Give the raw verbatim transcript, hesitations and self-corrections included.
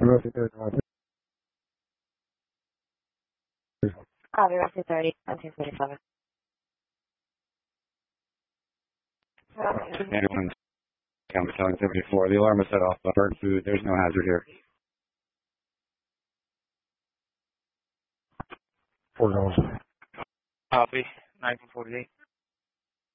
Copy, Rescue thirty, nineteen forty-seven. Anyone, County seventy-four. The alarm is set off. Bird food. There's no hazard here. Four dollars. Copy, nineteen forty-eight.